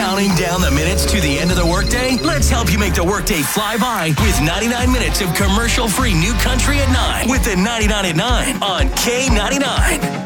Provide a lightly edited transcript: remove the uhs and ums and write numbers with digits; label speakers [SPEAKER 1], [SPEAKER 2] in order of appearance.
[SPEAKER 1] Counting down the minutes to the end of the workday? Let's help you make the workday fly by with 99 minutes of commercial-free new country at 9 with the 99 at 9 on K99.